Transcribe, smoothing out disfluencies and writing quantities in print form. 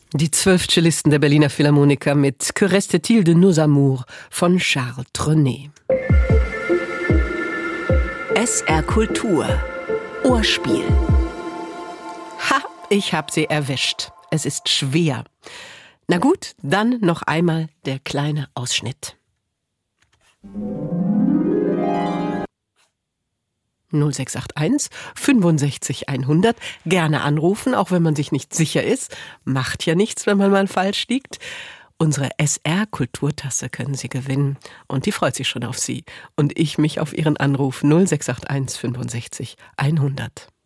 Die 12 Cellisten der Berliner Philharmoniker mit Que reste-t-il de nos amours von Charles Trenet. SR Kultur Ohrspiel. Ha, ich hab sie erwischt. Es ist schwer. Na gut, dann noch einmal der kleine Ausschnitt. 0681 65 100. Gerne anrufen, auch wenn man sich nicht sicher ist. Macht ja nichts, wenn man mal falsch liegt. Unsere SR-Kulturtasse können Sie gewinnen. Und die freut sich schon auf Sie. Und ich mich auf Ihren Anruf 0681 65 100.